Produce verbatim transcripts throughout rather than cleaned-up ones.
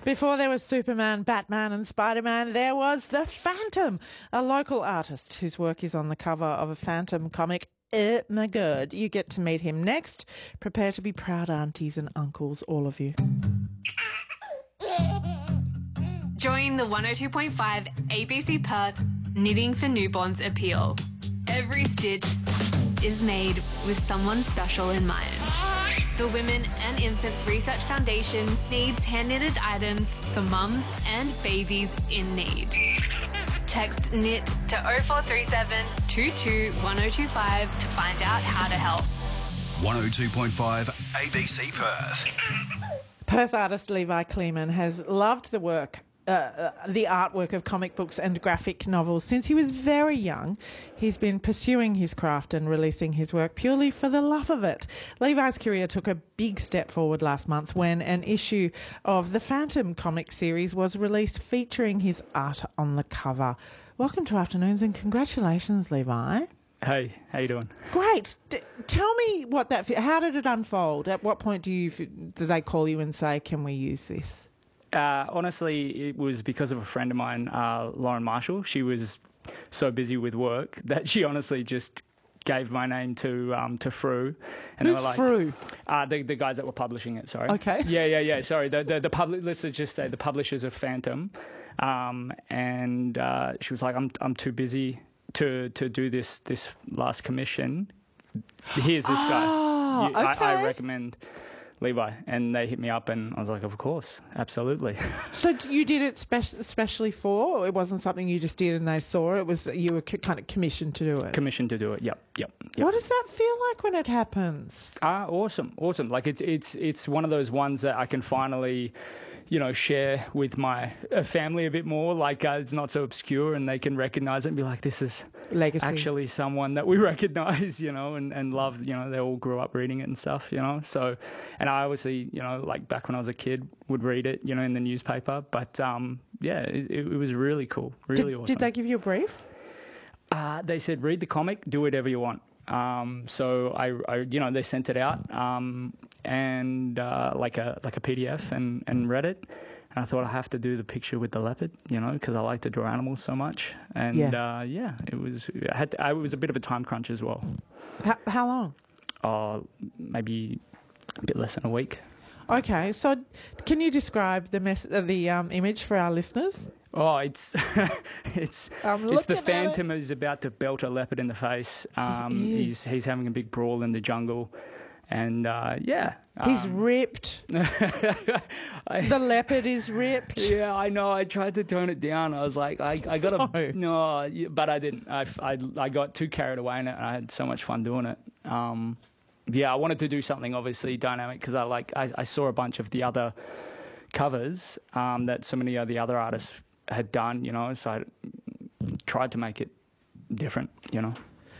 Before there was Superman, Batman and Spider-Man, there was The Phantom, a local artist whose work is on the cover of a Phantom comic. Oh my God, you get to meet him next. Prepare to be proud aunties and uncles, all of you. Join the one oh two point five A B C Perth Knitting for Newborns appeal. Every stitch is made with someone special in mind. The Women and Infants Research Foundation needs hand-knitted items for mums and babies in need. Text knit to oh four three seven, two two one oh two five to find out how to help. one oh two point five A B C Perth. Perth artist Levi Kleeman has loved the work Uh, uh, the artwork of comic books and graphic novels since he was very young. He's been pursuing his craft and releasing his work purely for the love of it. Levi's career took a big step forward last month when an issue of the Phantom comic series was released featuring his art on the cover. Welcome to Afternoons and congratulations, Levi. Hey, how you doing? Great. D- tell me what that... How did it unfold? At what point do you do they call you and say, can we use this? Uh, honestly, it was because of a friend of mine, uh, Lauren Marshall. She was so busy with work that she honestly just gave my name to um, to Frew. And Who's they were like, Frew? Uh, the, the guys that were publishing it, sorry. Okay. Yeah, yeah, yeah, sorry. The, the, the public, let's just say the publishers of Phantom. Um, and uh, she was like, I'm I'm too busy to, to do this, this last commission. Here's this oh, guy. You, okay. I, I recommend... Levi, and they hit me up and I was like, of course, absolutely. So you did it spe- especially for, or it wasn't something you just did and they saw it, was you were c- kind of commissioned to do it? Commissioned to do it, yep, yep, yep. What does that feel like when it happens? Ah, awesome, awesome. Like it's it's it's one of those ones that I can finally, you know, share with my uh, family a bit more. Like uh, it's not so obscure and they can recognize it and be like, this is Legacy. actually someone that we recognize, you know, and, and love, you know, they all grew up reading it and stuff, you know. So, and I obviously, you know, like back when I was a kid would read it, you know, in the newspaper. But um, yeah, it, it was really cool, really did, awesome. Did they give you a brief? Uh, they said, read the comic, do whatever you want. Um, so I, I, you know, they sent it out, um, and, uh, like a, like a P D F and, and read it. And I thought I have to do the picture with the leopard, you know, because I like to draw animals so much. And, yeah, uh, yeah it was, I had to, I, it was a bit of a time crunch as well. How, how long? Uh, maybe a bit less than a week. Okay. So can you describe the mess, uh, the, um, image for our listeners? Oh, it's it's I'm it's the looking at Phantom is about to belt a leopard in the face. Um, He is. he's he's having a big brawl in the jungle, and uh, yeah, He's um, ripped. I, The leopard is ripped. yeah, I know. I tried to tone it down. I was like, I I got No. to no, yeah, but I didn't. I, I I got too carried away in it, and I had so much fun doing it. Um, yeah, I wanted to do something obviously dynamic because I like I, I saw a bunch of the other covers um, that so many of the other artists had done, you know, so I tried to make it different, you know.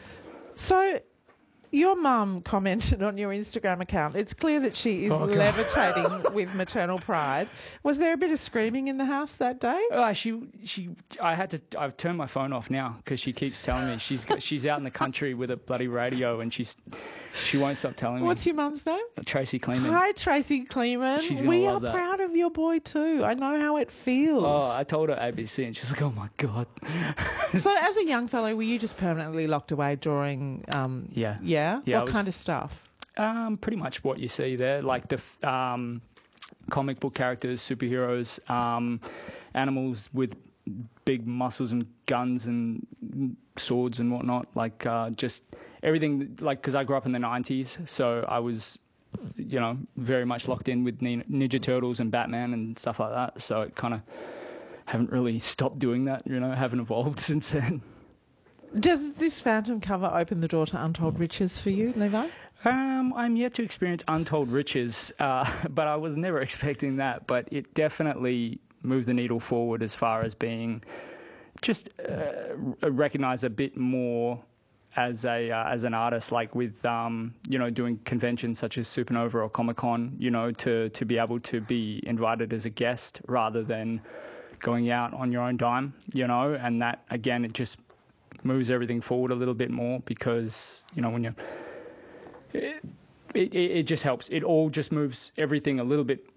So your mum commented on your Instagram account. It's clear that she is Oh, God. levitating with maternal pride. Was there a bit of screaming in the house that day? Uh, she, she, I had to, I've turned my phone off now because she keeps telling me she's got, she's out in the country with a bloody radio and she's, she won't stop telling me. What's your mum's name? Tracy Kleeman. Hi, Tracy Kleeman. She's gonna We are love that. proud of your boy too. I know how it feels. Oh, I told her A B C and she's like, oh my God. So as a young fellow, were you just permanently locked away drawing? Um, Yeah. Yeah? Yeah, I What was- kind of stuff? Um, pretty much what you see there, like the f- um, comic book characters, superheroes, um, animals with big muscles and guns and swords and whatnot. Like uh, just everything. Like because I grew up in the nineties, so I was, you know, very much locked in with Nin- Ninja Turtles and Batman and stuff like that. So it kind of haven't really stopped doing that. You know, haven't evolved since then. Does this Phantom cover open the door to untold riches for you, Levi? Um, I'm yet to experience untold riches, uh, but I was never expecting that. But it definitely moved the needle forward as far as being just uh, recognised a bit more as a uh, as an artist, like with um, you know doing conventions such as Supernova or Comic Con. You know, to to be able to be invited as a guest rather than going out on your own dime. You know, and that again, it just moves everything forward a little bit more because you know when you're It, it, it just helps. It all just moves everything a little bit